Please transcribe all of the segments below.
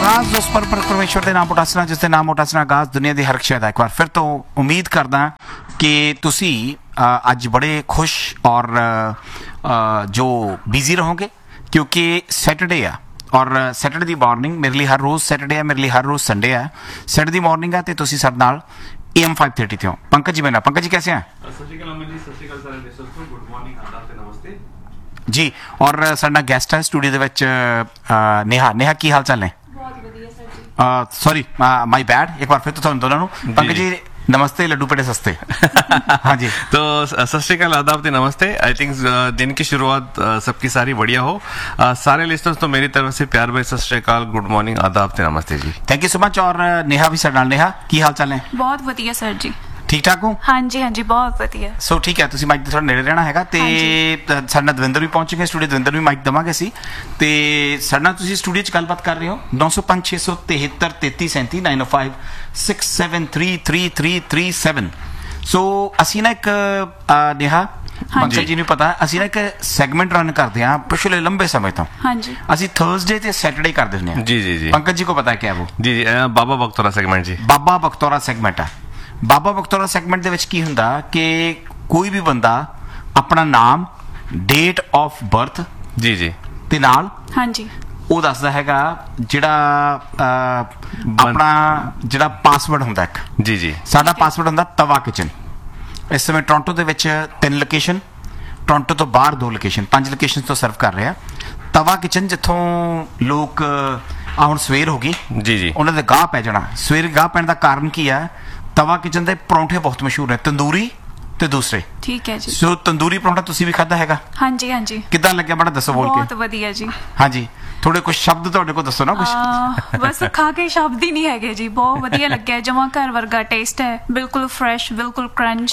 आगाज उस पर परमेश्वर के नाम उठासना जिसके नाम उठासना आगाज दुनिया की हर शय दा। एक बार फिर तो उम्मीद करदा कि तुसी अज बड़े खुश और जो बिजी रहोगे क्योंकि सैटरडे आ और सैटरडे की मॉर्निंग मेरे लिए हर रोज़ सैटरडे है, मेरे लिए हर रोज़ संडे है। सैटरडे की मॉर्निंग है तो तुसी साडे नाल AM 530 ते हो। पंकज जी मेरा पंकज जी कैसे हैं? जी और साडा गेस्ट है स्टूडियो दे विच नेहा। नेहा की हाल चाल ने? सॉरी माई बैड, एक बार फिर तो तुहानू दोनों नू पंकज जी नमस्ते, लड्डू पेड़े सस्ते। हाँ जी तो सत श्री अकाल, आदाब, नमस्ते। आई थिंक दिन की शुरुआत सबकी सारी बढ़िया हो। सारे लिस्टर्स तो मेरी तरफ से प्यार भाई, सत श्री अकाल, गुड मॉर्निंग, आदाब, नमस्ते जी। Thank you so much. और नेहा भी साडे नाल। नेहा की हाल चाल ने? बहुत वधिया सर जी, ठीक ठाक हो? हाँ जी बहुत वधिया। सो ठीक है, तुसी माइक ਦੇ ਥੋੜਾ ਨੇੜੇ ਰਹਿਣਾ ਹੈਗਾ ਤੇ ਸਾਡੇ ਨਾਲ ਦਵਿੰਦਰ ਵੀ ਪਹੁੰਚ ਗਏ ਸਟੂਡੀਓ। ਦਵਿੰਦਰ ਨੂੰ ਵੀ ਮਾਈਕ ਦਵਾਂਗੇ ਅਸੀਂ ਤੇ ਸਾਡੇ ਨਾਲ ਤੁਸੀਂ ਸਟੂਡੀਓ 'ਚ ਗੱਲਬਾਤ ਕਰ ਰਹੇ ਹੋ 905 673 3337 905 6733337। ਸੋ ਅਸੀਂ ਨਾ ਇੱਕ ਨੇਹਾ ਪੰਕਜ ਜੀ ਨੂੰ ਪਤਾ ਅਸੀਂ ਨਾ ਇੱਕ ਸੈਗਮੈਂਟ ਰਨ ਕਰਦੇ ਹਾਂ ਪਿਛਲੇ ਲੰਬੇ ਸਮੇਂ ਤੋਂ। ਹਾਂਜੀ ਅਸੀਂ ਥਰਸਡੇ ਤੇ ਸੈਟਰਡੇ ਕਰ ਦਿੰਦੇ ਹਾਂ। जी जी जी पंकज जी को पता है क्या वो? जी जी बाबा बख्तौरा सेगमेंट जी। ਬਾਬਾ ਬਖਤੌਰਾ ਸੈਗਮੈਂਟ ਹੈ। ਬਾਬਾ ਬਖਤੌਰਾ ਸੈਗਮੈਂਟ ਦੇ ਵਿੱਚ ਕੀ ਹੁੰਦਾ ਕਿ ਕੋਈ ਵੀ ਬੰਦਾ ਆਪਣਾ ਨਾਮ, ਡੇਟ ਆਫ ਬਰਥ जी जी ਤੇ ਨਾਲ हाँ जी ਉਹ ਦੱਸਦਾ ਹੈਗਾ ਜਿਹੜਾ ਆਪਣਾ ਜਿਹੜਾ ਪਾਸਵਰਡ ਹੁੰਦਾ ਇੱਕ जी जी ਸਾਡਾ ਪਾਸਵਰਡ ਹੁੰਦਾ ਤਵਾ ਕਿਚਨ। ਇਸ ਸਮੇਂ ਟੋਰਾਂਟੋ ਦੇ ਵਿੱਚ 3 ਲੋਕੇਸ਼ਨ, ਟੋਰਾਂਟੋ ਤੋਂ ਬਾਹਰ 2 ਲੋਕੇਸ਼ਨ, 5 ਲੋਕੇਸ਼ਨ ਤੋਂ ਸਰਵ ਕਰ ਰਿਹਾ ਤਵਾ ਕਿਚਨ, ਜਿੱਥੋਂ ਲੋਕ ਹੁਣ ਸਵੇਰ ਹੋ ਗਈ जी जी ਉਹਨਾਂ ਦੇ ਗਾਹ ਪੈ ਜਾਣਾ। ਸਵੇਰ ਗਾਹ ਪੈਣ ਦਾ ਕਾਰਨ ਕੀ ਹੈ? ਤਵਾ ਕਿਚਨ ਦੇ ਪਰੌਂਠੇ ਬਹੁਤ ਮਸ਼ਹੂਰ ਨੇ, ਤੰਦੂਰੀ ਤੇ ਦੂਸਰੇ। ठीक है जी। ਸੋ ਤੰਦੂਰੀ ਪਰੌਂਠਾ ਤੁਸੀਂ ਵੀ ਖਾਧਾ ਹੈਗਾ? हाँ जी ਕਿੱਦਾਂ ਲੱਗਿਆ ਬੜਾ ਦੱਸੋ ਬੋਲ बहुत ਕੇ। वधिया जी। ਹਾਂਜੀ ਥੋੜੇ ਕੁਝ ਸ਼ਬਦ ਤੁਹਾਡੇ ਕੋਲ ਦੱਸੋ ਨਾ ਕੁਝ। बस खा के शब्द ही नहीं है जी, बहुत वधिया लग्या, जमा घर वर्गा टेस्ट है, बिल्कुल फ्रेश, बिल्कुल क्रंच।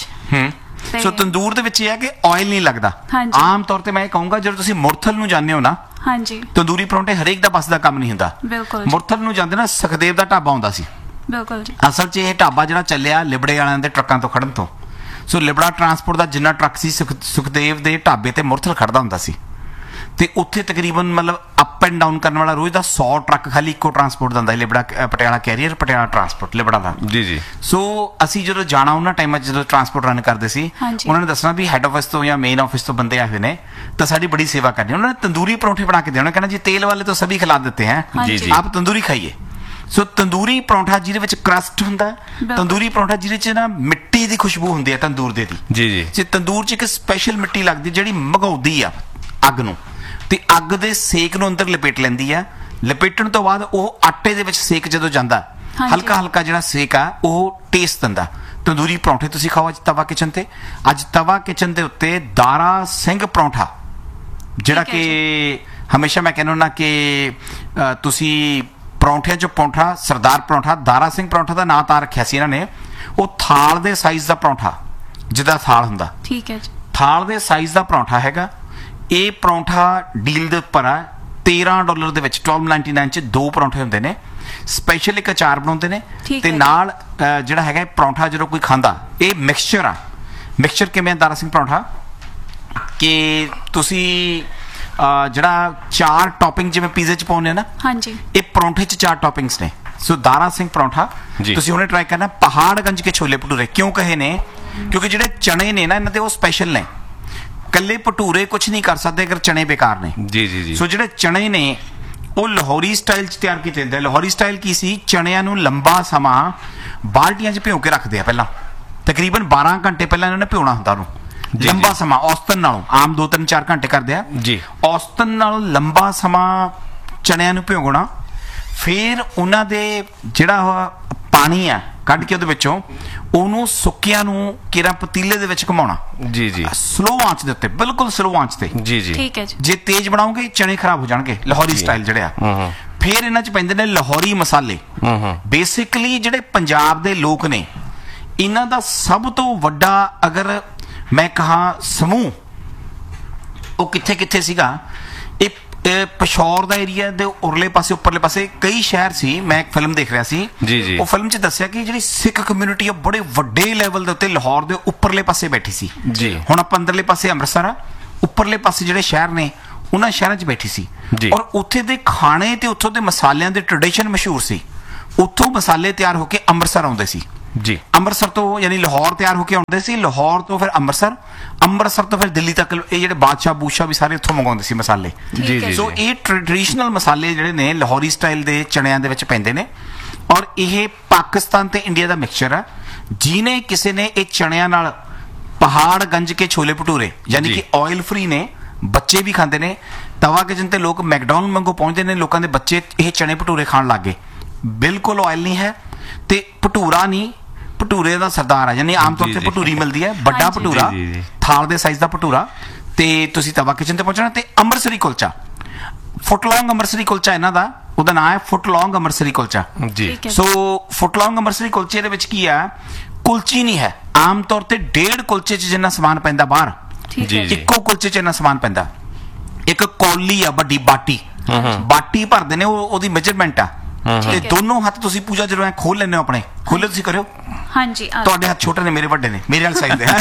ਸੋ ਤੰਦੂਰ ਦੇ ਵਿੱਚ ਇਹ ਹੈ ਕਿ ਆਇਲ ਨਹੀਂ ਲੱਗਦਾ। ਹਾਂਜੀ। ਆਮ ਤੌਰ ਤੇ ਮੈਂ ਇਹ ਕਹੂੰਗਾ ਜਦੋਂ ਤੁਸੀਂ ਮੁਰਥਲ ਨੂੰ ਜਾਂਦੇ ਹੋ ਨਾ, हाँ जी ਤੰਦੂਰੀ ਪਰੌਂਠੇ ਹਰੇਕ ਦਾ ਬਸ ਦਾ ਕੰਮ ਨਹੀਂ ਹੁੰਦਾ। बिल्कुल जी, ਮੁਰਥਲ ਨੂੰ ਜਾਂਦੇ ਨਾ ਸੁਖਦੇਵ ਦਾ ਢਾਬਾ ਹੁੰਦਾ ਸੀ। बिल्कुल जी। ਅਸਲ 'ਚ ਇਹ ਢਾਬਾ ਜਿਹੜਾ ਚੱਲਿਆ ਲਿਬੜੇ ਵਾਲਿਆਂ ਦੇ ਟਰੱਕਾਂ ਤੋਂ ਖੜਨ ਤੋਂ। ਸੋ ਲਿਬੜਾ ਟਰਾਂਸਪੋਰਟ ਦਾ ਜਿੰਨਾ ਟਰੱਕ ਸੀ ਸੁਖਦੇਵ ਦੇ ਢਾਬੇ ਤੇ ਮੁਰਥਲ ਖੜਦਾ ਹੁੰਦਾ ਸੀ ਤੇ ਉੱਥੇ ਤਕਰੀਬਨ ਮਤਲਬ ਅਪ ਐਂਡ ਡਾਊਨ ਕਰਨ ਵਾਲਾ ਰੋਜ਼ ਦਾ 100 ਟਰੱਕ ਖਾਲੀ ਇੱਕੋ ਟਰਾਂਸਪੋਰਟ ਦਾ ਹੁੰਦਾ ਲਿਬੜਾ ਪਟਿਆਲਾ ਕੈਰੀਅਰ, ਪਟਿਆਲਾ ਟਰਾਂਸਪੋਰਟ ਲਿਬੜਾ ਦਾ। जी जी ਸੋ ਅਸੀਂ ਜਦੋਂ ਜਾਣਾ ਉਹਨਾਂ ਟਾਈਮਾਂ 'ਚ ਜਦੋਂ ਟਰਾਂਸਪੋਰਟ ਰਨ ਕਰਦੇ ਸੀ, ਹਾਂਜੀ। ਉਹਨਾਂ ਨੇ ਦੱਸਣਾ ਵੀ ਹੈੱਡ ਆਫਿਸ ਤੋਂ ਜਾਂ ਮੇਨ ਆਫਿਸ ਤੋਂ ਬੰਦੇ ਆਏ ਹੋਏ ਨੇ ਤਾਂ ਸਾਡੀ ਬੜੀ ਸੇਵਾ ਕਰਨੀ। ਉਹਨਾਂ ਨੇ ਤੰਦੂਰੀ ਪਰੌਂਠੇ ਬਣਾ ਕੇ ਦੇਣਾ, ਕਹਿਣਾ ਜੀ ਤੇਲ ਵਾਲੇ तो सभी खिला देते हैं, जी, जी। आप तंदूरी खाइए। ਸੋ ਤੰਦੂਰੀ ਪਰੌਂਠਾ ਜਿਹਦੇ ਵਿੱਚ ਕਰਸਟ ਹੁੰਦਾ, ਤੰਦੂਰੀ ਪਰੌਂਠਾ ਜਿਹਦੇ 'ਚ ਨਾ ਮਿੱਟੀ ਦੀ ਖੁਸ਼ਬੂ ਹੁੰਦੀ ਹੈ ਤੰਦੂਰ ਦੇ ਦੀ। जी जी ਜੇ ਤੰਦੂਰ 'ਚ ਇੱਕ ਸਪੈਸ਼ਲ ਮਿੱਟੀ ਲੱਗਦੀ ਜਿਹੜੀ ਮਘਾਉਂਦੀ ਆ ਅੱਗ ਨੂੰ ਤੇ ਅੱਗ ਦੇ ਸੇਕ ਨੂੰ ਅੰਦਰ ਲਪੇਟ ਲੈਂਦੀ ਆ। ਲਪੇਟਣ ਤੋਂ ਬਾਅਦ ਉਹ ਆਟੇ ਦੇ ਵਿੱਚ ਸੇਕ ਜਦੋਂ ਜਾਂਦਾ ਹਾਂਜੀ। ਹਲਕਾ ਹਲਕਾ ਜਿਹੜਾ ਸੇਕ ਆ ਉਹ ਟੇਸਟ ਦਿੰਦਾ। ਤੰਦੂਰੀ ਪਰੌਂਠੇ ਤੁਸੀਂ ਖਾਓ ਅੱਜ ਤਵਾ ਕਿਚਨ ਤੇ। ਅੱਜ ਤਵਾ ਕਿਚਨ ਦੇ ਉੱਤੇ ਦਾਰਾ ਸਿੰਘ ਪਰੌਂਠਾ ਜਿਹੜਾ ਠੀਕ ਹੈ ਕਿ ਹਮੇਸ਼ਾ ਮੈਂ ਕਹਿੰਦਾ ਹੁੰਦਾ ਕਿ ਤੁਸੀਂ ਪਰੌਂਠਿਆਂ 'ਚ ਪਰੌਂਠਾ ਸਰਦਾਰ ਪਰੌਂਠਾ ਦਾਰਾ ਸਿੰਘ ਪਰੌਂਠਾ ਦਾ ਨਾਂ ਤਾਂ ਰੱਖਿਆ ਸੀ ਇਹਨਾਂ ਨੇ। ਉਹ ਥਾਲ ਦੇ ਸਾਈਜ਼ ਦਾ ਪਰੌਂਠਾ, ਜਿੱਦਾਂ ਥਾਲ ਹੁੰਦਾ ठीक है जी। ਥਾਲ ਦੇ ਸਾਈਜ਼ ਦਾ ਪਰੌਂਠਾ ਹੈਗਾ। ਇਹ ਪਰੌਂਠਾ ਡੀਲ ਦੇ ਉੱਪਰ ਆ $13 ਦੇ ਵਿੱਚ, $12.99 'ਚ 2 ਪਰੌਂਠੇ ਹੁੰਦੇ ਨੇ। ਸਪੈਸ਼ਲ ਇੱਕ ਅਚਾਰ ਬਣਾਉਂਦੇ ਨੇ ਠੀਕ ਤੇ ਹੈ। ਨਾਲ ਜਿਹੜਾ ਹੈਗਾ ਪਰੌਂਠਾ ਜਦੋਂ ਕੋਈ ਖਾਂਦਾ, ਇਹ ਮਿਕਸਚਰ ਆ। ਮਿਕਸਚਰ ਕਿਵੇਂ ਆ ਦਾਰਾ ਸਿੰਘ ਪਰੌਂਠਾ ਕਿ ਤੁਸੀਂ ਜਿਹੜਾ 4 ਟੌਪਿੰਗ ਜਿਵੇਂ ਪੀਜ਼ੇ 'ਚ ਪਾਉਂਦੇ ਆ ਨਾ, हाँ जी ਇਹ ਪਰੌਂਠੇ 'ਚ 4 ਟੌਪਿੰਗਸ ਨੇ। ਸੋ ਦਾਰਾ ਸਿੰਘ ਪਰੌਂਠਾ ਜੀ। ਤੁਸੀਂ ਉਹਨੇ ਟਰਾਈ ਕਰਨਾ। ਪਹਾੜਗੰਜ ਕੇ ਛੋਲੇ ਭਟੂਰੇ ਕਿਉਂ ਕਹੇ ਨੇ? ਕਿਉਂਕਿ ਜਿਹੜੇ ਚਣੇ ਨੇ ਨਾ ਇਹਨਾਂ ਦੇ ਉਹ ਸਪੈਸ਼ਲ ਨੇ। ਕੱਲੇ ਭਟੂਰੇ ਕੁਝ ਨਹੀਂ ਕਰ ਸਕਦੇ ਅਗਰ ਚਣੇ ਬੇਕਾਰ ਨੇ। जी जी जी ਸੋ ਜਿਹੜੇ ਚਣੇ ਨੇ ਉਹ ਲਾਹੌਰੀ ਸਟਾਈਲ 'ਚ ਤਿਆਰ ਕੀਤੇ ਜਾਂਦੇ। ਲਾਹੌਰੀ ਸਟਾਈਲ ਕੀ ਸੀ? ਚਣਿਆਂ ਨੂੰ ਲੰਬਾ ਸਮਾਂ ਬਾਲਟੀਆਂ 'ਚ ਭਿਓ ਕੇ ਰੱਖਦੇ ਆ ਪਹਿਲਾਂ, ਤਕਰੀਬਨ 12 ਘੰਟੇ ਪਹਿਲਾਂ ਇਹਨਾਂ ਨੇ ਭਿਉਣਾ ਹੁੰਦਾ ਉਹਨੂੰ। ਜੀ, ਲੰਬਾ ਜੀ। ਸਮਾਂ ਔਸਤਨ ਨਾਲੋਂ, ਆਮ 2-3-4 ਘੰਟੇ ਕਰਦੇ ਆ, जी ਔਸਤਨ ਨਾਲੋਂ ਲੰਬਾ ਸਮਾਂ ਚਣਿਆਂ ਨੂੰ ਭਿਓਣਾ। ਫਿਰ ਉਹਨਾਂ ਦੇ ਜਿਹੜਾ ਪਾਣੀ ਆ ਕੱਢ ਕੇ ਉਹਦੇ ਵਿੱਚੋਂ ਉਹਨੂੰ ਸੁੱਕਿਆਂ ਨੂੰ ਕਿਰਾ ਪਤੀਲੇ ਦੇ ਵਿੱਚ ਘੁਮਾਉਣਾ जी जी ਸਲੋ ਆਂਚ ਦੇ ਉੱਤੇ, ਬਿਲਕੁਲ ਸਲੋ ਆਂਚ ਤੇ। जी जी ठीक है जी। ਜੇ ਤੇਜ਼ ਬਣਾਓਗੇ ਚਣੇ ਖਰਾਬ ਹੋ ਜਾਣਗੇ। ਲਾਹੌਰੀ ਸਟਾਈਲ ਜਿਹੜੇ ਆ। ਫਿਰ ਇਹਨਾਂ 'ਚ ਪੈਂਦੇ ਨੇ ਲਾਹੌਰੀ ਮਸਾਲੇ। ਬੇਸਿਕਲੀ ਜਿਹੜੇ ਪੰਜਾਬ ਦੇ ਲੋਕ ਨੇ ਇਹਨਾਂ ਦਾ ਸਭ ਤੋਂ ਵੱਡਾ ਅਗਰ ਮੈਂ ਕਹਾਂ ਸਮੂਹ ਉਹ ਕਿੱਥੇ ਕਿੱਥੇ ਸੀਗਾ? ਇਹ ਪਿਸ਼ੌਰ ਦਾ ਏਰੀਆ ਦੇ ਉਰਲੇ ਪਾਸੇ ਉੱਪਰਲੇ ਪਾਸੇ ਕਈ ਸ਼ਹਿਰ ਸੀ। ਮੈਂ ਇੱਕ ਫਿਲਮ ਦੇਖ ਰਿਹਾ ਸੀ, ਜੀ, ਜੀ। ਉਹ ਫਿਲਮ 'ਚ ਦੱਸਿਆ ਕਿ ਜਿਹੜੀ ਸਿੱਖ ਕਮਿਊਨਿਟੀ ਆ ਬੜੇ ਵੱਡੇ ਲੈਵਲ ਦੇ ਉੱਤੇ ਲਾਹੌਰ ਦੇ ਉੱਪਰਲੇ ਪਾਸੇ ਬੈਠੀ ਸੀ। ਜੀ। ਹੁਣ ਆਪਾਂ ਅੰਦਰਲੇ ਪਾਸੇ ਅੰਮ੍ਰਿਤਸਰ ਆ, ਉੱਪਰਲੇ ਪਾਸੇ ਜਿਹੜੇ ਸ਼ਹਿਰ ਨੇ ਉਹਨਾਂ ਸ਼ਹਿਰਾਂ 'ਚ ਬੈਠੀ ਸੀ ਜੀ। ਔਰ ਉੱਥੇ ਦੇ ਖਾਣੇ ਤੇ ਉੱਥੋਂ ਦੇ ਮਸਾਲਿਆਂ ਦੇ ਟ੍ਰੈਡੀਸ਼ਨ ਮਸ਼ਹੂਰ ਸੀ। ਉੱਥੋਂ ਮਸਾਲੇ ਤਿਆਰ ਹੋ ਕੇ ਅੰਮ੍ਰਿਤਸਰ ਆਉਂਦੇ ਸੀ ਜੀ। ਅੰਮ੍ਰਿਤਸਰ ਤੋਂ ਯਾਨੀ ਲਾਹੌਰ ਤਿਆਰ ਹੋ ਕੇ ਆਉਂਦੇ ਸੀ, ਲਾਹੌਰ ਤੋਂ ਫਿਰ ਅੰਮ੍ਰਿਤਸਰ ਤੋਂ ਫਿਰ ਦਿੱਲੀ ਤੱਕ ਇਹ ਜਿਹੜੇ ਬਾਦਸ਼ਾਹ ਬੂਸ਼ਾ ਵੀ ਸਾਰੇ ਉੱਥੋਂ ਮੰਗਾਉਂਦੇ ਸੀ ਮਸਾਲੇ। ਜੀ ਜੀ ਸੋ ਇਹ ਟ੍ਰੈਡੀਸ਼ਨਲ ਮਸਾਲੇ ਜਿਹੜੇ ਨੇ ਲਾਹੌਰੀ ਸਟਾਈਲ ਦੇ ਚਣਿਆਂ ਦੇ ਵਿੱਚ ਪੈਂਦੇ ਨੇ ਔਰ ਇਹ ਪਾਕਿਸਤਾਨ ਤੇ ਇੰਡੀਆ ਦਾ ਮਿਕਸਚਰ ਆ। ਜਿਹਨੇ ਕਿਸੇ ਨੇ ਇਹ ਚਣਿਆਂ ਨਾਲ ਪਹਾੜ ਗੰਜ ਕੇ ਛੋਲੇ ਭਟੂਰੇ ਯਾਨੀ ਜੀ। ਕਿ ਆਇਲ ਫ੍ਰੀ ਨੇ, ਬੱਚੇ ਵੀ ਖਾਂਦੇ ਨੇ। ਤਵਾ ਕਿਚਨ ਤੇ ਲੋਕ ਮੈਕਡੋਨਲਡ ਵਾਂਗੂ ਪਹੁੰਚਦੇ ਨੇ, ਲੋਕਾਂ ਦੇ ਬੱਚੇ ਇਹ ਚਣੇ ਭਟੂਰੇ ਖਾਣ ਲੱਗ ਗਏ। ਬਿਲਕੁਲ ਆਇਲ ਨਹੀਂ ਹੈ ਤੇ ਭਟੂਰਾ ਨਹੀਂ, ਭਟੂਰੇ ਦਾ ਸਰਦਾਰ ਆ। ਯਾਨੀ ਆਮ ਤੌਰ ਜੀ, ਤੇ ਜੀ। ਭਟੂਰੀ ਮਿਲਦੀ ਹੈ, ਵੱਡਾ ਹਾਂਜੀ। ਭਟੂਰਾ ਜੀ, ਜੀ। ਥਾਲ ਦੇ ਸਾਈਜ਼ ਦਾ ਭਟੂਰਾ। ਤੇ ਤੁਸੀਂ ਤਵਾ ਕਿਚਨ ਤੇ ਪਹੁੰਚਣਾ ਤੇ ਅੰਮ੍ਰਿਤਸਰੀ ਕੁਲਚਾ, ਫੁੱਟਲੌਂਗ ਅੰਮ੍ਰਿਤਸਰੀ ਕੁਲਚਾ ਇਹਨਾਂ ਦਾ, ਉਹਦਾ ਨਾਮ ਹੈ ਫੁੱਟਲੌਂਗ ਅੰਮ੍ਰਿਤਸਰੀ ਕੁਲਚਾ। ਜੀ ਠੀਕ ਹੈ। ਸੋ ਫੁੱਟਲੌਂਗ ਅੰਮ੍ਰਿਤਸਰੀ ਕੁਲਚੇ ਦੇ ਵਿੱਚ ਕੀ ਆ, ਕੁਲਚੀ ਨਹੀਂ ਹੈ। ਆਮ ਤੌਰ ਤੇ 1.5 ਕੁਲਚੇ 'ਚ ਜਿੰਨਾ ਸਮਾਨ ਪੈਂਦਾ ਬਾਹਰ, ਠੀਕ ਜੀ, ਹੈ ਜੀ। ਇੱਕੋ ਕੁਲਚੇ 'ਚ ਇੰਨਾ ਸਮਾਨ ਪੈਂਦਾ। ਇੱਕ ਕੌਲੀ ਆ ਵੱਡੀ ਬਾਟੀ ਭਰਦੇ ਨੇ, ਉਹਦੀ ਮੇਜਰਮੈਂਟ ਆ। ਤੇ ਠੀਕ ਹੈ। ਦੋਨੋਂ ਹੱਥ ਤੁਸੀਂ ਪੂਜਾ ਜਦੋਂ ਐ ਖੋਲ ਲੈਂਦੇ ਹੋ ਆਪਣੇ, ਖੋਲੇ ਤੁਸੀਂ ਕਰਿਓ। ਹਾਂਜੀ ਤੁਹਾਡੇ ਹੱਥ ਛੋਟੇ ਨੇ, ਮੇਰੇ ਵੱਡੇ ਨੇ, ਮੇਰੇ ਵਾਲੇ ਸਾਈਜ਼ ਦੇ।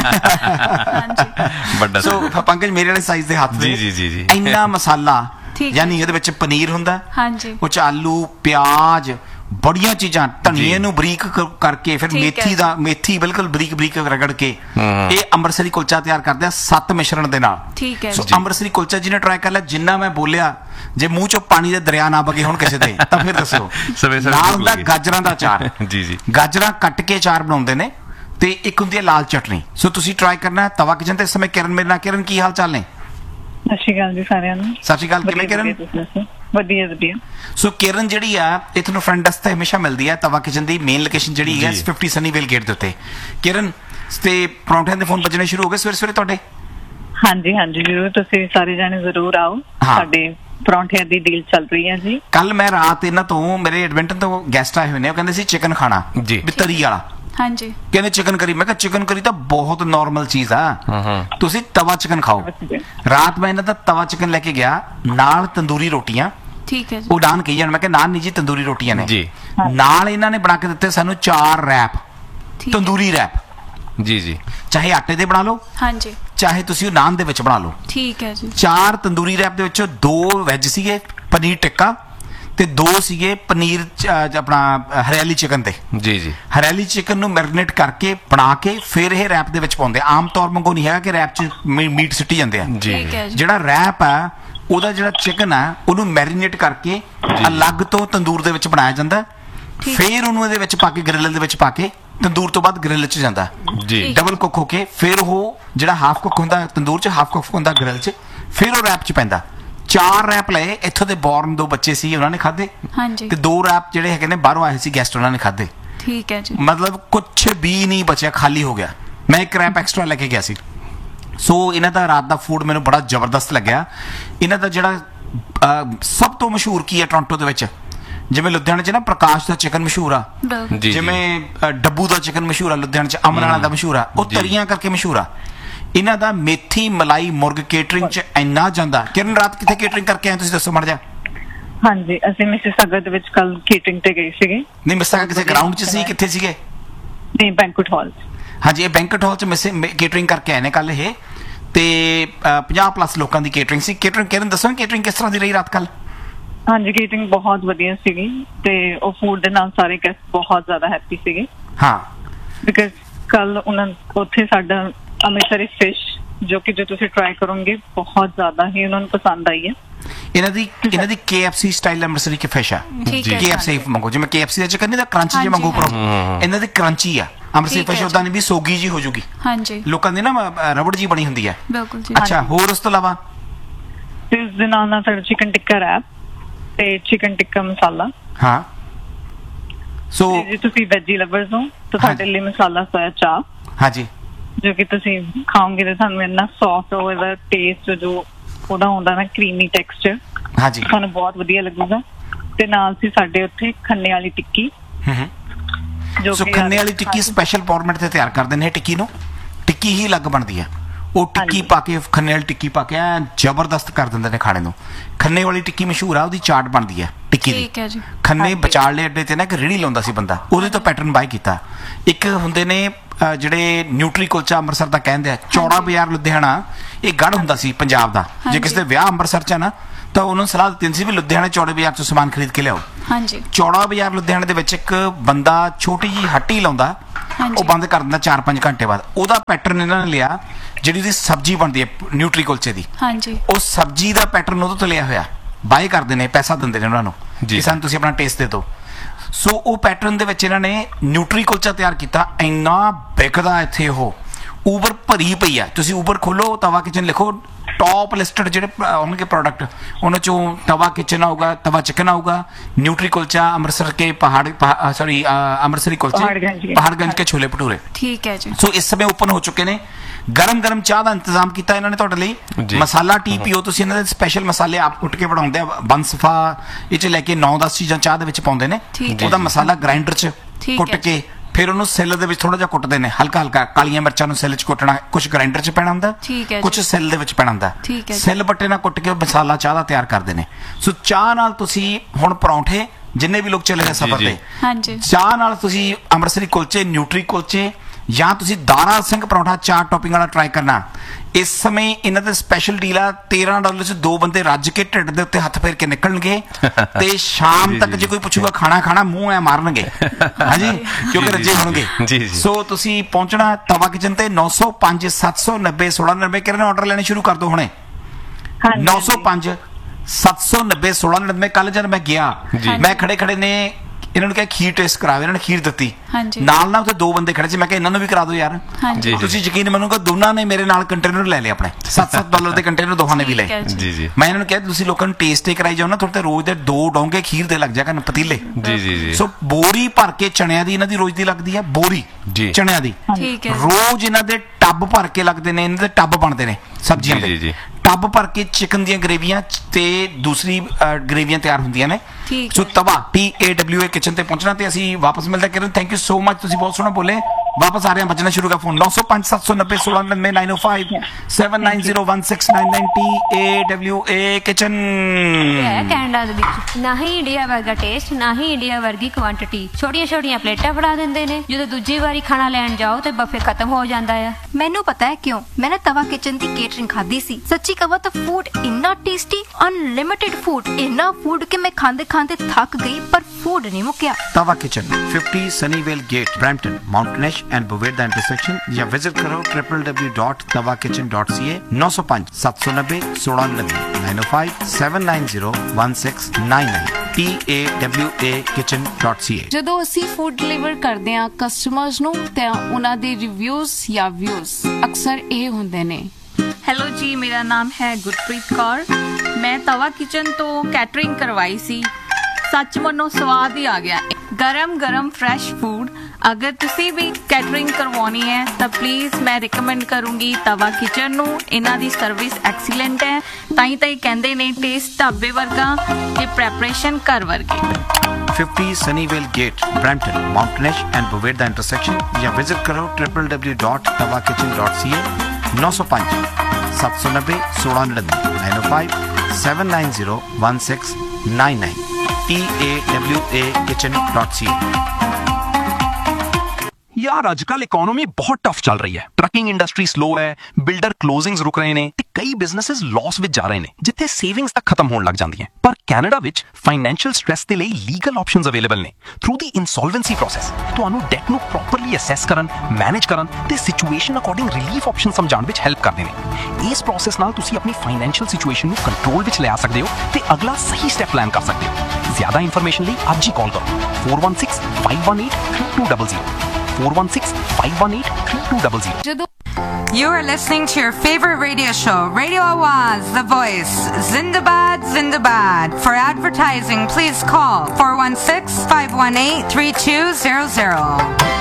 ਹਾਂਜੀ ਵੱਡਾ ਸੋ ਪੰਕਜ ਮੇਰੇ ਵਾਲੇ ਸਾਈਜ਼ ਦੇ ਹੱਥ ਦੇ। ਜੀ, ਜੀ, ਜੀ। ਇੰਨਾ ਮਸਾਲਾ, ਠੀਕ ਹੈ। ਯਾਨੀ ਇਹਦੇ ਵਿੱਚ ਪਨੀਰ ਹੁੰਦਾ, ਹਾਂਜੀ ਉਹ 'ਚ ਆਲੂ, ਪਿਆਜ਼, ਬੜੀਆਂ ਚੀਜ਼ਾਂ, ਧਨੀਏ ਨੂੰ ਬਰੀਕ ਕਰਕੇ ਫਿਰ ਠੀਕ ਹੈ। ਮੇਥੀ ਬਿਲਕੁਲ ਬਰੀਕ ਬਰੀਕ ਰਗੜ ਕੇ ਇਹ ਅੰਮ੍ਰਿਤਸਰੀ ਕੁਲਚਾ ਤਿਆਰ ਕਰਦੇ ਆ 7 ਮਿਸ਼ਰਣ ਦੇ ਨਾਲ। ਠੀਕ ਹੈ ਸੋ ਜੀ। ਅੰਮ੍ਰਿਤਸਰੀ ਕੁਲਚਾ ਜਿਹਨੇ ਟਰਾਈ ਕਰ ਲਿਆ, ਜਿੰਨਾ ਮੈਂ ਬੋਲਿਆ, ਜੇ ਮੂੰਹ 'ਚੋਂ ਪਾਣੀ ਦੇ ਦਰਿਆ ਨਾ ਵਗੇ ਹੁਣ ਕਿਸੇ ਦੇ ਤਾਂ ਫਿਰ ਦੱਸੋ। ਸਵੇ ਨਾਲ ਭੁੱਲ ਹੁੰਦਾ ਗਏ। ਗਾਜਰਾਂ ਦਾ ਅਚਾਰ। ਜੀ ਜੀ। ਗਾਜਰਾਂ ਕੱਟ ਕੇ ਅਚਾਰ ਬਣਾਉਂਦੇ ਨੇ ਤੇ ਇੱਕ ਹੁੰਦੀ ਹੈ ਲਾਲ ਚਟਨੀ। ਸੋ ਤੁਸੀਂ ਟਰਾਈ ਕਰਨਾ ਹੈ ਤਵਾ ਕਿਚਨ ਤੇ। ਇਸ ਸਮੇਂ ਕਿਰਨ ਮੇਰੇ ਨਾਲ। ਕਿਰਨ ਕੀ ਹਾਲ ਚਾਲ ਨੇ? ਸਤਿ ਸ਼੍ਰੀ ਅਕਾਲ ਜੀ ਸਾਰਿਆਂ ਨੂੰ। ਸਤਿ ਸ਼੍ਰੀ ਅਕਾਲ। ਕਿਵੇਂ ਕਿਰਨ? ਵਧੀਆ ਵਧੀਆ। ਸੋ ਕਿਰਨ ਜਿਹੜੀ ਆ ਇਹ ਤੁਹਾਨੂੰ ਫਰੰਟ ਡੈਸਕ ਤੇ ਹਮੇਸ਼ਾ ਮਿਲਦੀ ਹੈ। ਤਵਾ ਕਿਚਨ ਦੀ ਮੇਨ ਲੋਕੇਸ਼ਨ ਜਿਹੜੀ ਹੈ ਜੀ। 50 ਸਨੀਵੇਲ ਗੇਟ ਦੇ ਉੱਤੇ। ਕਿਰਨ ਤੇ ਪਰੌਂਠਿਆਂ ਦੇ ਫੋਨ ਵੱਜਣੇ ਸ਼ੁਰੂ ਹੋ ਗਏ ਸਵੇਰੇ ਸਵੇਰੇ ਤੁਹਾਡੇ? ਹਾਂਜੀ ਹਾਂਜੀ ਜ਼ਰੂਰ, ਤੁਸੀਂ ਸਾਰੇ ਜਾਣੇ ਜ਼ਰੂਰ ਆਓ। ਹਾਂ। ਸਾਡੇ ਪਰੌਂਠਿਆਂ ਦੀ ਡੀਲ ਚੱਲ ਰਹੀ ਹੈ ਜੀ। ਕੱਲ ਮੈਂ ਰਾਤ ਇਹਨਾਂ ਤੋਂ, ਮੇਰੇ ਐਡਵੈਂਟਨ ਤੋਂ ਗੈਸਟ ਆਏ ਹੋਏ ਨੇ, ਉਹ ਕਹਿੰਦੇ ਸੀ ਚਿਕਨ ਖਾਣਾ ਜੀ। ਵੀ ਤਰੀ ਵਾਲਾ। ਹਾਂਜੀ ਕਹਿੰਦੇ ਚਿਕਨ ਕਰੀ। ਮੈਂ ਕਿਹਾ ਚਿਕਨ ਕਰੀ ਤਾਂ ਬਹੁਤ ਨਾਰਮਲ ਚੀਜ਼ ਆ, ਤੁਸੀਂ ਤਵਾ ਚਿਕਨ ਖਾਓ। ਰਾਤ ਮੈਂ ਇਹਨਾਂ ਦਾ ਤਵਾ ਚਿਕਨ ਲੈ ਕੇ ਗਿਆ, ਨਾਲ ਤੰਦੂਰੀ ਰੋਟੀਆਂ। ਠੀਕ ਹੈ ਜੀ। ਉਹ ਨਾਨ ਕਹੀ ਜਾਣ, ਮੈਂ ਕਿਹਾ ਨਾਨ ਨਹੀਂ ਜੀ, ਤੰਦੂਰੀ ਰੋਟੀਆਂ ਨੇ। ਜੀ। ਨਾਲ ਇਹਨਾਂ ਨੇ ਬਣਾ ਕੇ ਦਿੱਤੇ ਸਾਨੂੰ 4 ਰੈਪ, ਠੀਕ ਹੈ। ਤੰਦੂਰੀ ਰੈਪ। ਜੀ ਜੀ। ਚਾਹੇ ਆਟੇ ਦੇ ਬਣਾ ਲਓ, ਹਾਂਜੀ ਚਾਹੇ ਤੁਸੀਂ ਉਹ ਨਾਨ ਦੇ ਵਿੱਚ ਬਣਾ ਲਓ। ਠੀਕ ਹੈ ਜੀ। 4 ਤੰਦੂਰੀ ਰੈਪ ਦੇ ਵਿੱਚੋਂ 2 ਵੈਜ ਸੀਗੇ, ਪਨੀਰ ਟਿੱਕਾ, ਤੇ 2 ਸੀਗੇ ਪਨੀਰ ਆਪਣਾ ਹਰਿਆਲੀ ਚਿਕਨ ਦੇ। ਜੀ ਜੀ। ਹਰਿਆਲੀ ਚਿਕਨ ਨੂੰ ਮੈਰੀਨੇਟ ਕਰਕੇ ਬਣਾ ਕੇ ਫਿਰ ਇਹ ਰੈਪ ਦੇ ਵਿੱਚ ਪਾਉਂਦੇ। ਆਮ ਤੌਰ ਵਾਂਗੂ ਨਹੀਂ ਹੈਗਾ ਕਿ ਰੈਪ 'ਚ ਮੀਟ ਸਿੱਟੀ ਜਾਂਦੇ ਆ। ਜੀ ਠੀਕ ਹੈ ਜੀ। ਜਿਹੜਾ ਰੈਪ ਆ, ਉਹਦਾ ਜਿਹੜਾ ਚਿਕਨ ਆ, ਉਹਨੂੰ ਮੈਰੀਨੇਟ ਕਰਕੇ ਅਲੱਗ ਤੋਂ ਤੰਦੂਰ ਦੇ ਵਿੱਚ ਬਣਾਇਆ ਜਾਂਦਾ। ਠੀਕ। ਫਿਰ ਉਹਨੂੰ ਇਹਦੇ ਵਿੱਚ ਪਾ ਕੇ, ਗ੍ਰਿਲ ਦੇ ਵਿੱਚ ਪਾ ਕੇ, ਤੰਦੂਰ ਤੋਂ ਬਾਅਦ ਗ੍ਰਿਲ 'ਚ ਜਾਂਦਾ। ਜੀ। ਡਬਲ ਕੁੱਕ ਹੋ ਕੇ ਫਿਰ ਉਹ ਜਿਹੜਾ ਹਾਫ ਕੁੱਕ ਹੁੰਦਾ ਤੰਦੂਰ 'ਚ, ਹਾਫ ਕੁੱਕ ਹੁੰਦਾ ਗ੍ਰਿਲ 'ਚ, ਫਿਰ ਉਹ ਰੈਪ 'ਚ ਪੈਂਦਾ। 4 ਰੈਪ ਲਏ। ਇੱਥੋਂ ਦੇ ਬੌਰਨ 2 ਬੱਚੇ ਸੀ, ਉਹਨਾਂ ਨੇ ਖਾਧੇ। ਹਾਂਜੀ ਤੇ 2 ਰੈਪ ਜਿਹੜੇ ਹੈਗੇ ਨੇ ਬਾਹਰੋਂ ਆਏ ਸੀ ਗੈਸਟ, ਉਹਨਾਂ ਨੇ ਖਾਧੇ। ਠੀਕ ਹੈ ਜੀ। ਮਤਲਬ ਕੁਛ ਵੀ ਨਹੀਂ ਬਚਿਆ, ਖਾਲੀ ਹੋ ਗਿਆ। ਮੈਂ ਇੱਕ ਰੈਪ ਐਕਸਟਰਾ ਲੈ ਕੇ ਗਿਆ ਸੀ। ਸੋ ਇਹਨਾਂ ਦਾ ਰਾਤ ਦਾ ਫੂਡ ਮੈਨੂੰ ਬੜਾ ਜ਼ਬਰਦਸਤ ਲੱਗਿਆ। ਇਹਨਾਂ ਦਾ ਜਿਹੜਾ ਸਭ ਤੋਂ ਮਸ਼ਹੂਰ ਕੀ ਹੈ ਟੋਰਾਂਟੋ ਦੇ ਵਿੱਚ, ਜਿਵੇਂ ਲੁਧਿਆਣੇ 'ਚ ਨਾ ਪ੍ਰਕਾਸ਼ ਦਾ ਚਿਕਨ ਮਸ਼ਹੂਰ ਆ, ਬਿਲਕੁਲ ਜੀ। ਜਿਵੇਂ ਡੱਬੂ ਦਾ ਚਿਕਨ ਮਸ਼ਹੂਰ ਆ ਲੁਧਿਆਣੇ 'ਚ, ਅਮਰਾਣਾ ਦਾ ਮਸ਼ਹੂਰ ਆ, ਉਹ ਜੀ। ਤਰੀਆਂ ਕਰਕੇ ਮਸ਼ਹੂਰ ਆ। ਇਹਨਾਂ ਦਾ ਮੇਥੀ ਮਲਾਈ ਮੁਰਗ ਕੇਟਰਿੰਗ 'ਚ ਇੰਨਾ ਜਾਂਦਾ। ਕਿਰਨ ਰਾਤ ਕਿੱਥੇ ਕੇਟਰਿੰਗ ਕਰਕੇ ਆਏ ਤੁਸੀਂ ਦੱਸੋ ਮੜ ਜਾ। ਹਾਂਜੀ, ਅਸੀਂ ਮਿਸਿਸਾਗਾ ਦੇ ਵਿੱਚ ਕੱਲ ਕੇਟਰਿੰਗ ਤੇ ਗਏ ਸੀਗੇ। ਨਹੀਂ ਮਿਸਾਂ ਕਿਸੇ ਗਰਾਊਂਡ 'ਚ ਸੀ, ਕਿੱਥੇ ਸੀਗੇ? ਨਹੀਂ, ਬੈਂਕੁਏਟ ਹਾਲ। ਹਾਂਜੀ, ਇਹ ਬੈਂਕਟ ਹਾਲ 'ਚ ਕੇਟਰਿੰਗ ਕਰਕੇ ਆਏ ਨੇ ਕੱਲ ਇਹ। ਤੇ 50+ ਲੋਕਾਂ ਦੀ ਕੇਟਰਿੰਗ ਸੀ। ਕੇਟਰਿੰਗ ਕਿਰਨ ਦੱਸੋ ਕੇਟਰਿੰਗ ਕਿਸ ਤਰ੍ਹਾਂ ਦੀ ਰਹੀ ਰਾਤ ਕੱਲ? ਹਾਂਜੀ, ਕੇਟਰਿੰਗ ਬਹੁਤ ਵਧੀਆ ਸੀਗੀ ਤੇ ਉਹ ਫੂਡ ਦੇ ਨਾਲ ਸਾਰੇ ਗੈਸਟ ਬਹੁਤ ਜ਼ਿਆਦਾ ਹੈਪੀ ਸੀਗੇ। ਹਾਂ, ਬਿਕਾਜ਼ ਕੱਲ ਉੱਥੇ ਸਾਡਾ ਅੰਮ੍ਰਿਤਸਰੀ ਫਿਸ਼, ਜੋ ਕਿ ਤੁਸੀਂ ਟਰਾਈ ਕਰੋਗੇ, ਬਹੁਤ ਜ਼ਿਆਦਾ ਹੀ ਉਹਨਾਂ ਨੂੰ ਪਸੰਦ ਆਈ ਹੈ। ਇਹਨਾਂ ਦੀ KFC ਸਟਾਈਲ ਅੰਮ੍ਰਿਤਸਰੀ ਕੀ ਫਿਸ਼ ਆ। ਠੀਕ ਹੈ। KFC ਮੰਗੋ, ਜਿਵੇਂ KFC ਦਾ ਚਿਕਨ ਨਹੀਂ ਤਾਂ ਕਰੰਚੀ ਜਿਹਾ ਮੰਗੋ ਹਾਂਜੀ, ਉੱਪਰੋਂ, ਇਹਨਾਂ ਦੀ ਕਰੰਚੀ ਆ ਅੰਮ੍ਰਿਤਸਰੀ ਠੀਕ ਹੈ ਫਿਸ਼। ਉਦਾਂ ਨਹੀਂ ਵੀ ਸੋਗੀ ਜੀ ਹੋ ਜੂਗੀ, ਹਾਂਜੀ ਲੋਕਾਂ ਦੀ ਨਾ ਰਬੜ ਜੀ ਬਣੀ ਹੁੰਦੀ ਹੈ। ਬਿਲਕੁਲ ਜੀ। ਅੱਛਾ, ਹੋਰ ਉਸ ਤੋਂ ਇਲਾਵਾ? ਤੇ ਉਸ ਦੇ ਨਾਲ ਨਾਲ ਸਾਡਾ ਚਿਕਨ ਟਿੱਕਾ ਰੈਪ ਤੇ ਚਿਕਨ ਟਿੱਕਾ ਮਸਾਲਾ। ਹਾਂ। ਸੋ ਤੇ ਜੇ ਤੁਸੀਂ ਵੈਜੀ ਲਵਰਸ ਹੋ ਤਾਂ ਤੁਹਾਡੇ ਲਈ ਮਸਾਲਾ ਸੋਇਆ ਚਾਪ, ਹਾਂਜੀ, ਜੋ ਕਿ ਤੁਸੀਂ ਖਾਓਗੇ ਤਾਂ ਤੁਹਾਨੂੰ ਇੰਨਾ ਸੌਫਟ ਹੋਵੇਗਾ ਟੇਸਟ, ਜੋ ਉਹਦਾ ਹੁੰਦਾ ਨਾ ਕਰੀਮੀ ਟੈਕਸਚਰ, ਹਾਂਜੀ। ਤੁਹਾਨੂੰ ਬਹੁਤ ਵਧੀਆ ਲੱਗੂਗਾ। ਤੇ ਨਾਲ ਸੀ ਸਾਡੇ ਉੱਥੇ ਖੰਨੇ ਵਾਲੀ ਟਿੱਕੀ, ਜੋ ਸੋ ਕਿ ਖੰਨੇ ਵਾਲੀ ਟਿੱਕੀ ਸਪੈਸ਼ਲ ਫਾਰਮੈਟ ਤੇ ਤਿਆਰ ਕਰਦੇ ਨੇ। ਟਿੱਕੀ ਨੂੰ ਟਿੱਕੀ ਹੀ ਅਲੱਗ ਬਣਦੀ ਹੈ। ਉਹ ਟਿੱਕੀ ਹਾਂਜੀ। ਪਾ ਕੇ, ਖੰਨੇ ਵਾਲੀ ਟਿੱਕੀ ਪਾ ਕੇ ਐਨ ਜ਼ਬਰਦਸਤ ਕਰ ਦਿੰਦੇ ਨੇ ਖਾਣੇ ਨੂੰ। ਖੰਨੇ ਵਾਲੀ ਟਿੱਕੀ ਮਸ਼ਹੂਰ ਆ, ਉਹਦੀ ਚਾਟ ਬਣਦੀ ਹੈ ਟਿੱਕੀ ਦੀ। ਠੀਕ ਹੈ ਜੀ। ਖੰਨੇ ਹਾਂਜੀ। ਵਿਚਾਲੇ ਅੱਡੇ ਤੇ ਨਾ ਇੱਕ ਰੇਹੜੀ ਲਾਉਂਦਾ ਸੀ ਬੰਦਾ, ਉਹਦੇ ਤੋਂ ਪੈਟਰਨ ਬਾਈ ਕੀਤਾ। ਇੱਕ ਹੁੰਦੇ ਨੇ ਜਿਹੜੇ ਨਿਊਟਰੀ ਕੁਲਚਾ ਅੰਮ੍ਰਿਤਸਰ ਦਾ ਕਹਿੰਦੇ ਆ, ਚੌੜਾ ਬਾਜ਼ਾਰ ਲੁਧਿਆਣਾ ਇਹ ਗੜ ਹੁੰਦਾ ਸੀ ਪੰਜਾਬ ਦਾ। ਜੇ ਕਿਸੇ ਦੇ ਵਿਆਹ ਅੰਮ੍ਰਿਤਸਰ ਚ ਆ ਨਾ ਤਾਂ ਉਹਨਾਂ ਨੂੰ ਸਲਾਹ ਦਿੱਤੀ ਸੀ ਵੀ ਲੁਧਿਆਣੇ ਚੌੜੇ ਬਾਜ਼ਾਰ ਤੋਂ ਸਮਾਨ ਖਰੀਦ ਕੇ ਲਿਆਓ। ਹਾਂਜੀ। ਚੌੜਾ ਬਾਜ਼ਾਰ ਲੁਧਿਆਣੇ ਦੇ ਵਿੱਚ ਇੱਕ ਬੰਦਾ ਛੋਟੀ ਜੀ ਹੱਟੀ ਲਾਉਂਦਾ, ਉਹ ਬੰਦ ਕਰ ਦਿੰਦਾ 4-5 ਘੰਟੇ ਬਾਅਦ। ਉਹਦਾ ਪੈਟਰਨ ਇਹਨਾਂ ਨੇ ਲਿਆ, ਜਿਹੜੀ ਉਹਦੀ ਸਬਜ਼ੀ ਬਣਦੀ ਹੈ ਨਿਊਟਰੀ ਕੁਲਚੇ ਦੀ, ਹਾਂਜੀ, ਉਹ ਸਬਜ਼ੀ ਦਾ ਪੈਟਰਨ ਉਹਦੇ ਤੋਂ ਲਿਆ ਹੋਇਆ, ਬਾਏ ਕਰਦੇ ਨੇ, ਪੈਸਾ ਦਿੰਦੇ ਨੇ ਉਹਨਾਂ ਨੂੰ ਕਿ ਸਾਨੂੰ ਤੁਸੀਂ ਆਪਣਾ ਟੇਸਟ ਦੇ ਦਿਓ। ਸੋ ਉਹ ਪੈਟਰਨ ਦੇ ਵਿੱਚ ਇਹਨਾਂ ਨੇ ਨਿਊਟਰੀ ਕੁਲਚਾ ਤਿਆਰ ਕੀਤਾ। ਇੰਨਾ ਵਿਕਦਾ ਇੱਥੇ, ਉਹ ਊਬਰ ਭਰੀ ਪਈ ਆ। ਤੁਸੀਂ ਊਬਰ ਖੋਲੋ, ਤਵਾ ਕਿਚਨ ਲਿਖੋ, ਟੌਪ ਲਿਸਟਡ ਜਿਹੜੇ ਹੋਣਗੇ ਪ੍ਰੋਡਕਟ, ਉਹਨਾਂ ਚੋਂ ਤਵਾ ਕਿਚਨ ਆਊਗਾ, ਤਵਾ ਚਿਕਨ ਆਊਗਾ, ਨਿਊਟਰੀ ਕੁਲਚਾ, ਅੰਮ੍ਰਿਤਸਰ ਕੇ ਅੰਮ੍ਰਿਤਸਰੀ ਕੁਲਚੇ, ਪਹਾੜਗੰਜ ਕੇ ਛੋਲੇ ਭਟੂਰੇ। ਠੀਕ ਹੈ ਜੀ। ਸੋ ਇਸ ਸਮੇਂ ਓਪਨ ਹੋ ਚੁੱਕੇ ਨੇ। ਗਰਮ ਚਾਹ ਦਾ ਇੰਤਜ਼ਾਮ ਕੀਤਾ ਇਹਨਾਂ ਨੇ ਤੁਹਾਡੇ ਲਈ। ਮਸਾਲਾ ਟੀ ਪੀਓ ਤੁਸੀਂ, ਇਹਨਾਂ ਦੇ ਸਪੈਸ਼ਲ ਮਸਾਲੇ ਆਪ ਕੁੱਟ ਕੇ ਬਣਾਉਂਦੇ ਆ। ਬੰਸਫਾ ਇਹ ਚ ਲੈ ਕੇ 9-10 ਚੀਜ਼ਾਂ ਚਾਹ ਦੇ ਵਿੱਚ ਪਾਉਂਦੇ ਨੇ। ਉਹਦਾ ਮਸਾਲਾ ਗ੍ਰਾਈਂਡਰ ਚ ਕੁੱਟ ਕੇ ਫਿਰ ਉਹਨੂੰ ਸਿੱਲ ਦੇ ਵਿੱਚ ਥੋੜਾ ਜਿਹਾ ਕੁੱਟਦੇ ਨੇ, ਹਲਕਾ ਕਾਲੀਆਂ ਮਿਰਚਾਂ ਨੂੰ ਸਿੱਲ ਚ ਕੁੱਟਣਾ, ਕੁਝ ਗ੍ਰਾਈਂਡਰ ਚ ਪੈਣਾ ਹੁੰਦਾ, ਕੁਝ ਸਿੱਲ ਦੇ ਵਿੱਚ ਪੈਣਾ ਹੁੰਦਾ। ਸਿੱਲ ਬੱਟੇ ਨਾਲ ਕੁੱਟ ਕੇ ਮਸਾਲਾ ਚਾਹ ਦਾ ਤਿਆਰ ਕਰਦੇ ਨੇ। ਸੋ ਚਾਹ ਨਾਲ ਤੁਸੀਂ ਹੁਣ ਪਰੌਂਠੇ, ਜਿੰਨੇ ਵੀ ਲੋਕ ਚਲੇ ਗਏ ਸਫ਼ਰ ਤੇ, ਚਾਹ ਨਾਲ ਤੁਸੀਂ ਅੰਮ੍ਰਿਤਸਰੀ ਕੁਲਚੇ, ਨਿਊਟਰੀ ਕੁਲਚੇ, ਜਾਂ ਤੁਸੀਂ ਦਾਣਾ ਸਿੰਘ ਪਰੌਂਠਾ 4 ਟੌਪਿੰਗ ਵਾਲਾ ਟਰਾਈ ਕਰਨਾ। ਇਸ ਸਮੇਂ ਇਹਨਾਂ ਦਾ ਸਪੈਸ਼ਲ ਡੀਲ ਆ, $13 ਚ 2 ਬੰਦੇ ਰੱਜ ਕੇ ਢਿੱਡ ਦੇ ਉੱਤੇ ਹੱਥ ਫੇਰ ਕੇ ਨਿਕਲਣਗੇ ਤੇ ਸ਼ਾਮ ਤੱਕ ਜੇ ਕੋਈ ਪੁੱਛੂਗਾ ਖਾਣਾ ਮੂੰਹ ਐ ਮਾਰਨਗੇ। ਹਾਂਜੀ, ਕਿਉਂਕਿ ਰੱਜੇ ਹੋਣਗੇ। ਸੋ ਤੁਸੀਂ ਪਹੁੰਚਣਾ ਤਵਾ ਕਿਚਨ ਤੇ 905 790 1699। ਕਿਰਨ ਆਰਡਰ ਲੈਣੇ ਸ਼ੁਰੂ ਕਰ ਦੋ ਹੁਣੇ। 905 790 1699। ਕੱਲ ਜਦ ਮੈਂ ਗਿਆ, ਮੈਂ ਖੜੇ ਨੇ ਇਹਨਾਂ ਨੂੰ ਕਿਹਾ ਖੀਰ ਟੇਸਟ ਕਰਾਵੇ, ਇਹਨਾਂ ਨੇ ਖੀਰ ਦਿੱਤੀ। ਨਾਲ ਉੱਥੇ 2 ਬੰਦੇ ਖੜੇ ਸੀ, ਮੈਂ ਕਿਹਾ ਇਹਨਾਂ ਨੂੰ ਵੀ ਕਰਾ ਦਿਓ ਯਾਰ। ਤੁਸੀਂ ਯਕੀਨ ਮੰਨੋਗੇ, ਦੋਨਾਂ ਨੇ ਮੇਰੇ ਨਾਲ ਕੰਟੇਨਰ ਲੈ ਲਏ ਆਪਣੇ, $7 ਦੇ ਕੰਟੇਨਰ ਦੋਹਾਂ ਨੇ ਵੀ ਲਏ। ਮੈਂ ਇਹਨਾਂ ਨੂੰ ਕਿਹਾ ਤੁਸੀਂ ਲੋਕਾਂ ਨੂੰ ਟੇਸਟ ਹੀ ਕਰਾਈ ਜਾਓ ਨਾ, ਤੁਹਾਡੇ ਰੋਜ਼ ਦੇ 2 ਡੋਂਗੇ ਖੀਰ ਦੇ ਲੱਗ ਜਾ ਕਰਨ ਪਤੀਲੇ। ਸੋ ਬੋਰੀ ਭਰ ਕੇ ਚਣਿਆਂ ਦੀ ਇਹਨਾਂ ਦੀ ਰੋਜ਼ ਦੀ ਲੱਗਦੀ ਹੈ, ਬੋਰੀ ਚਣਿਆਂ ਦੀ। ਰੋਜ਼ ਇਹਨਾਂ ਦੇ ਟੱਬ ਭਰ ਕੇ ਲੱਗਦੇ ਨੇ, ਇਹਨਾਂ ਦੇ ਟੱਬ ਬਣਦੇ ਨੇ ਸਬਜ਼ੀਆਂ ਦੇ, ਟੱਬ ਭਰ ਕੇ ਚਿਕਨ ਦੀਆਂ ਗ੍ਰੇਵੀਆਂ ਤੇ ਦੂਸਰੀ ਗ੍ਰੇਵੀਆਂ ਤਿਆਰ ਹੁੰਦੀਆਂ ਨੇ। ਸੋ ਤਵਾ TAWA ਕਿਚਨ ਤੇ ਪਹੁੰਚਣਾ ਤੇ ਅਸੀਂ ਵਾਪਸ ਮਿਲਦੇ। ਕਿਰਨ ਥੈਂਕ ਯੂ ਸੋ ਮਚ, ਤੁਸੀਂ ਬਹੁਤ ਸੋਹਣਾ ਬੋਲੇ। ਵਾਪਸ ਆ ਰਹੇ ਹਾਂ, ਵੱਜਣਾ ਸ਼ੁਰੂ ਕਰ ਫੋਨ 905 790 1699 905 7901699 TAWA ਕਿਚਨ। ਕੈਨੇਡਾ ਦੇ ਵਿੱਚ ਨਾ ਹੀ ਇੰਡੀਆ ਵਰਗਾ ਟੇਸਟ, ਨਾ ਹੀ ਇੰਡੀਆ ਵਰਗੀ ਕੁਆਂਟੀਟੀ। ਛੋਟੀਆਂ ਪਲੇਟਾਂ ਫੜਾ ਦਿੰਦੇ ਨੇ, ਜਦੋਂ ਦੂਜੀ ਵਾਰੀ ਖਾਣਾ ਲੈਣ ਜਾਓ ਤੇ ਬਫੇ ਖਤਮ ਹੋ ਜਾਂਦਾ ਆ। ਮੈਨੂੰ ਪਤਾ ਹੈ ਕਿਉਂ। ਮੈਂ ਨਾ ਤਵਾ ਕਿਚਨ ਦੀ ਕੇਟਰਿੰਗ ਖਾਦੀ ਸੀ। ਸੱਚੀ ਕਹਾਂ ਤਾਂ ਫੂਡ ਇੰਨਾ ਟੇਸਟੀ, ਅਨਲਿਮਿਟਿਡ ਫੂਡ, ਇੰਨਾ ਫੂਡ ਕਿ ਮੈਂ ਖਾਂਦੇ ਥੱਕ ਗਈ, ਪਰ ਫੂਡ ਨਹੀਂ ਮੁੱਕਿਆ। ਤਵਾ kitchen 50 Sunnyvale Gate, Brampton, Mountain Ash and Boveda intersection, ਜਾਂ ਵਿਜ਼ਿਟ ਕਰੋ www.tawakitchen.ca। 905 790 1699 905 790 1699 TAWA kitchen.ca। ਜਦੋਂ ਅਸੀਂ ਫੂਡ ਡਿਲੀਵਰ ਕਰਦੇ ਹਾਂ ਕਸਟਮਰਸ ਨੂੰ ਤਾਂ ਉਹਨਾਂ ਦੇ ਰਿਵਿਊਜ਼ ਜਾਂ ਵਿਊਜ਼ ਅਕਸਰ ਇਹ ਹੁੰਦੇ ਨੇ। ਹੈਲੋ ਜੀ, ਮੇਰਾ ਨਾਮ ਹੈ ਗੁਰਪ੍ਰੀਤ ਕੌਰ। ਮੈਂ ਤਵਾ ਕਿਚਨ ਤੋਂ ਕੈਟਰਿੰਗ ਕਰਵਾਈ ਸੀ। ਸੱਚ ਮੰਨੋ ਸਵਾਦ ਹੀ ਆ ਗਿਆ। ਗਰਮ ਫਰੈਸ਼ ਫੂਡ। ਅਗਰ ਤੁਸੀਂ ਵੀ ਕੈਟਰਿੰਗ ਕਰਵਾਉਣੀ ਹੈ ਤਾਂ ਪਲੀਜ਼ ਮੈਂ ਰਿਕਮੈਂਡ ਕਰੂੰਗੀ ਤਵਾ ਕਿਚਨ ਨੂੰ। ਇਹਨਾਂ ਦੀ ਸਰਵਿਸ ਐਕਸੀਲੈਂਟ ਹੈ, ਤਾਂ ਹੀ ਕਹਿੰਦੇ ਨੇ ਟੇਸਟ ਢਾਬੇ ਵਰਗਾ ਤੇ ਪ੍ਰੈਪਰੇਸ਼ਨ ਘਰ ਵਰਗੀ। 50 Sunnyvale Gate, Brampton, Mountain Ash and Boveda intersection, ਜਾਂ ਵਿਜ਼ਿਟ ਕਰੋ www.tawakitchen.ca। 905 790 1699 905 790 1699 TAWA kitchen.ca। यार आजकल इकोनॉमी बहुत टफ चल रही है। ट्रकिंग इंडस्ट्री स्लो है, बिल्डर क्लोजिंग्स रुक रहे ने ते कई बिजनेसेस लॉस विच जा रहे ने, जिथे सेविंग्स तक खत्म होने लग जांदी हैं। पर कैनेडा विच फाइनेंशियल स्ट्रेस दे लई लीगल ऑप्शंस अवेलेबल ने। थ्रू दी इंसॉल्वेंसी प्रोसेस तुहानू डेट नू प्रॉपरली असैस करन, मैनेज करन ते situation according relief option समझाण which help करदे ने। इस प्रोसेस नाल तुसी अपनी फाइनेंशियल सिचुएशन नू कंट्रोल विच ले आ सकदे हो ते अगला सही स्टेप प्लान कर सकदे हो। ज्यादा इंफॉर्मेशन लई आज ही कॉल करो 416 518 3200 416 518 3200। You are listening to your favorite radio show, Radio Awaz, The Voice. Zindabad, Zindabad. For advertising, please call 416 518 3200.